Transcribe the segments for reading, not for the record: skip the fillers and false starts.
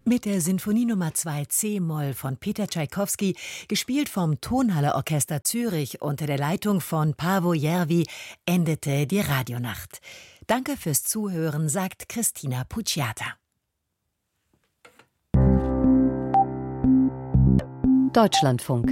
Mit der Sinfonie Nummer 2 C-Moll von Peter Tschaikowski, gespielt vom Tonhalle Orchester Zürich unter der Leitung von Paavo Järvi, endete die Radionacht. Danke fürs Zuhören, sagt Christina Pucciata. Deutschlandfunk.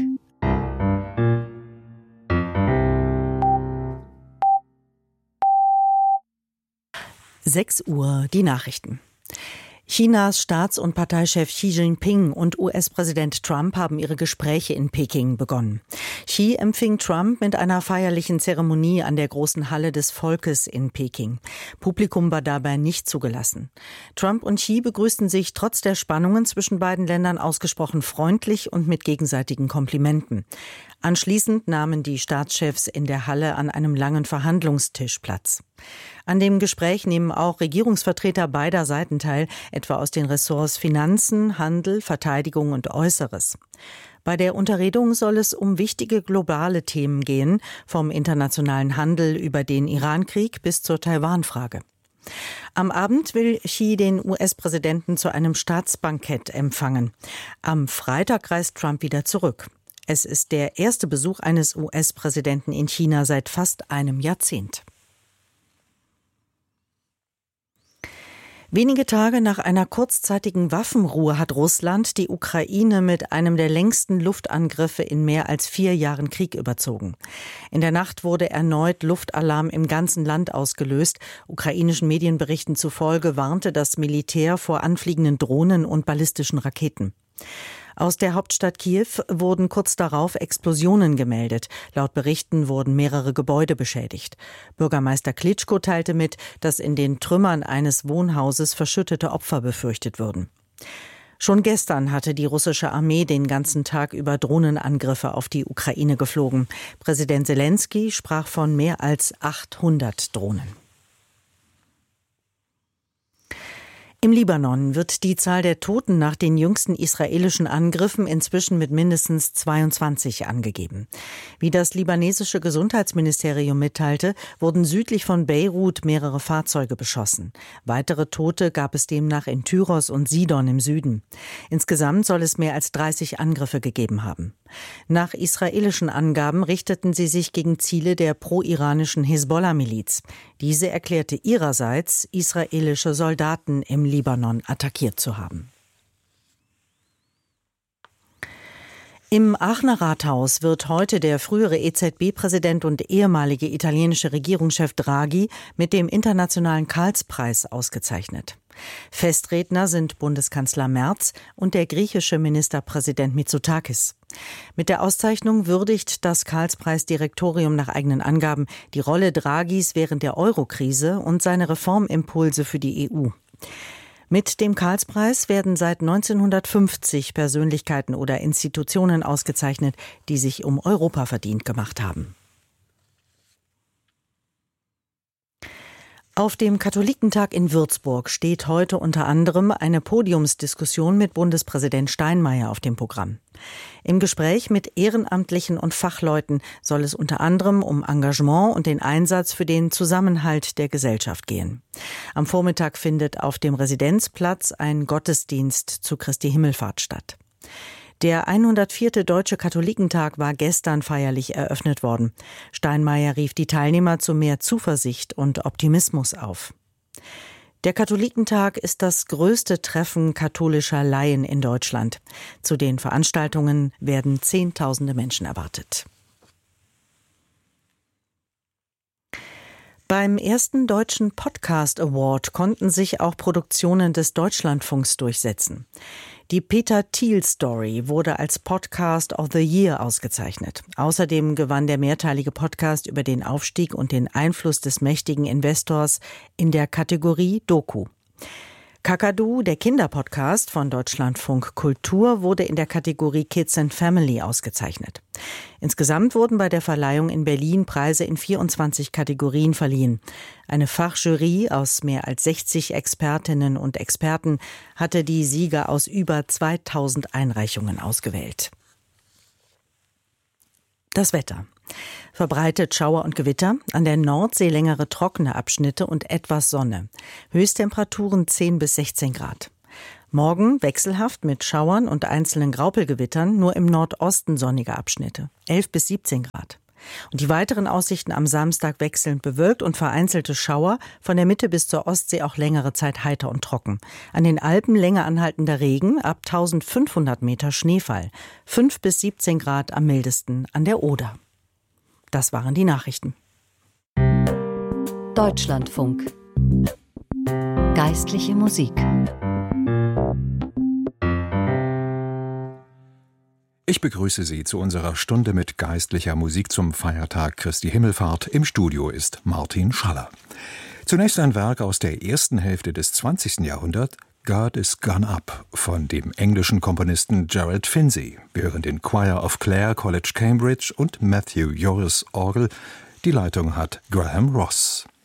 Uhr, die Nachrichten. Chinas Staats- und Parteichef Xi Jinping und US-Präsident Trump haben ihre Gespräche in Peking begonnen. Xi empfing Trump mit einer feierlichen Zeremonie an der großen Halle des Volkes in Peking. Publikum war dabei nicht zugelassen. Trump und Xi begrüßten sich trotz der Spannungen zwischen beiden Ländern ausgesprochen freundlich und mit gegenseitigen Komplimenten. Anschließend nahmen die Staatschefs in der Halle an einem langen Verhandlungstisch Platz. An dem Gespräch nehmen auch Regierungsvertreter beider Seiten teil, etwa aus den Ressorts Finanzen, Handel, Verteidigung und Äußeres. Bei der Unterredung soll es um wichtige globale Themen gehen, vom internationalen Handel über den Irankrieg bis zur Taiwan-Frage. Am Abend will Xi den US-Präsidenten zu einem Staatsbankett empfangen. Am Freitag reist Trump wieder zurück. Es ist der erste Besuch eines US-Präsidenten in China seit fast einem Jahrzehnt. Wenige Tage nach einer kurzzeitigen Waffenruhe hat Russland die Ukraine mit einem der längsten Luftangriffe in mehr als 4 Jahren Krieg überzogen. In der Nacht wurde erneut Luftalarm im ganzen Land ausgelöst. Ukrainischen Medienberichten zufolge warnte das Militär vor anfliegenden Drohnen und ballistischen Raketen. Aus der Hauptstadt Kiew wurden kurz darauf Explosionen gemeldet. Laut Berichten wurden mehrere Gebäude beschädigt. Bürgermeister Klitschko teilte mit, dass in den Trümmern eines Wohnhauses verschüttete Opfer befürchtet würden. Schon gestern hatte die russische Armee den ganzen Tag über Drohnenangriffe auf die Ukraine geflogen. Präsident Selenskyj sprach von mehr als 800 Drohnen. Im Libanon wird die Zahl der Toten nach den jüngsten israelischen Angriffen inzwischen mit mindestens 22 angegeben. Wie das libanesische Gesundheitsministerium mitteilte, wurden südlich von Beirut mehrere Fahrzeuge beschossen. Weitere Tote gab es demnach in Tyros und Sidon im Süden. Insgesamt soll es mehr als 30 Angriffe gegeben haben. Nach israelischen Angaben richteten sie sich gegen Ziele der pro-iranischen Hisbollah-Miliz. Diese erklärte ihrerseits, israelische Soldaten im Libanon attackiert zu haben. Im Aachener Rathaus wird heute der frühere EZB-Präsident und ehemalige italienische Regierungschef Draghi mit dem Internationalen Karlspreis ausgezeichnet. Festredner sind Bundeskanzler Merz und der griechische Ministerpräsident Mitsotakis. Mit der Auszeichnung würdigt das Karlspreis-Direktorium nach eigenen Angaben die Rolle Draghis während der Eurokrise und seine Reformimpulse für die EU. Mit dem Karlspreis werden seit 1950 Persönlichkeiten oder Institutionen ausgezeichnet, die sich um Europa verdient gemacht haben. Auf dem Katholikentag in Würzburg steht heute unter anderem eine Podiumsdiskussion mit Bundespräsident Steinmeier auf dem Programm. Im Gespräch mit Ehrenamtlichen und Fachleuten soll es unter anderem um Engagement und den Einsatz für den Zusammenhalt der Gesellschaft gehen. Am Vormittag findet auf dem Residenzplatz ein Gottesdienst zu Christi Himmelfahrt statt. Der 104. Deutsche Katholikentag war gestern feierlich eröffnet worden. Steinmeier rief die Teilnehmer zu mehr Zuversicht und Optimismus auf. Der Katholikentag ist das größte Treffen katholischer Laien in Deutschland. Zu den Veranstaltungen werden Zehntausende Menschen erwartet. Beim ersten Deutschen Podcast Award konnten sich auch Produktionen des Deutschlandfunks durchsetzen. Die Peter Thiel Story wurde als Podcast of the Year ausgezeichnet. Außerdem gewann der mehrteilige Podcast über den Aufstieg und den Einfluss des mächtigen Investors in der Kategorie Doku. Kakadu, der Kinderpodcast von Deutschlandfunk Kultur, wurde in der Kategorie Kids and Family ausgezeichnet. Insgesamt wurden bei der Verleihung in Berlin Preise in 24 Kategorien verliehen. Eine Fachjury aus mehr als 60 Expertinnen und Experten hatte die Sieger aus über 2000 Einreichungen ausgewählt. Das Wetter. Verbreitet Schauer und Gewitter, an der Nordsee längere trockene Abschnitte und etwas Sonne. Höchsttemperaturen 10 bis 16 Grad. Morgen wechselhaft mit Schauern und einzelnen Graupelgewittern, nur im Nordosten sonnige Abschnitte, 11 bis 17 Grad. Und die weiteren Aussichten am Samstag wechselnd bewölkt und vereinzelte Schauer, von der Mitte bis zur Ostsee auch längere Zeit heiter und trocken. An den Alpen länger anhaltender Regen, ab 1500 Meter Schneefall, 5 bis 17 Grad am mildesten an der Oder. Das waren die Nachrichten. Deutschlandfunk. Geistliche Musik. Ich begrüße Sie zu unserer Stunde mit geistlicher Musik zum Feiertag Christi Himmelfahrt. Im Studio ist Martin Schaller. Zunächst ein Werk aus der ersten Hälfte des 20. Jahrhunderts, God is Gone Up, von dem englischen Komponisten Gerald Finzi. Wir hören den Choir of Clare College Cambridge und Matthew Joris Orgel. Die Leitung hat Graham Ross.